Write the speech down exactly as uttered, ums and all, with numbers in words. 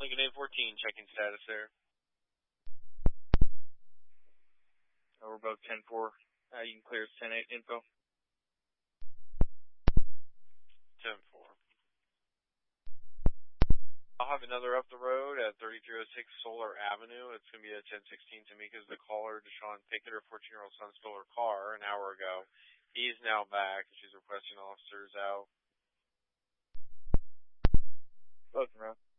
Lincoln eight fourteen, checking status there. Oh, we're above ten four. Uh, you can clear ten eight info. ten four. I'll have another up the road at thirty-three oh six Solar Avenue. It's going to be at ten sixteen. Tamika's the caller. Deshaun Pickett, her fourteen-year-old son, stole her car an hour ago. He's now back. She's requesting officers out. Both around.